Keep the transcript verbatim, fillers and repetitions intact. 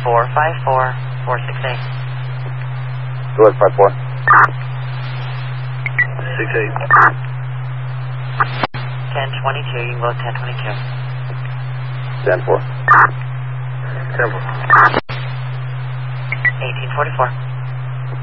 four five four, four six eight. Go ahead, five four. six eight. ten twenty-two, you can go ten twenty-two. ten four. ten four. eighteen forty-four.